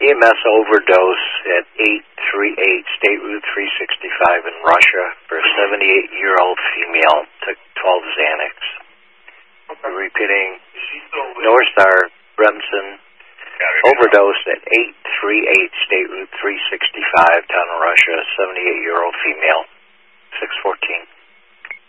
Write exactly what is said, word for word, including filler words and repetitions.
E M S overdose at eight thirty-eight State Route three sixty-five in Russia for a seventy-eight-year-old female. Took twelve Xanax. Okay. Repeating, Is she still living? North Star Remsen Got it. overdose at eight thirty-eight State Route three sixty-five down in Russia, seventy-eight-year-old female. six fourteen.